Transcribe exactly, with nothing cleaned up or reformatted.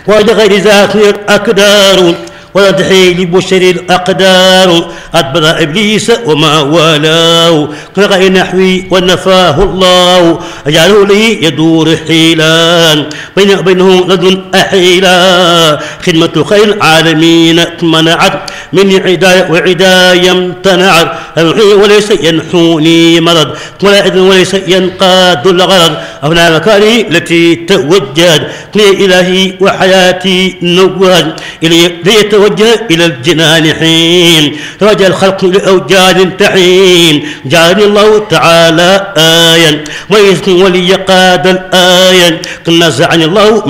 ولغير ذاك الأقدار وتحيي لبشر الأقدار أدبر إبليس وما والاه كغير نحوي ونفاه الله أجعله لي يدور حيلان بين بينه لدن أحيلا خدمة خير العالمين منعت من عداية وعداية امتنعت وليس ينحوني مرض ولا إذن وليس ينقاد الغرض أبناء مكاني التي توجد لي إلهي وحياتي نواد إلي ليتوجه إلى الجنان حين توجه الخلق لأوجاد تحين جعلني الله تعالى آيا وإذن ولي قاد الآية نزعني الله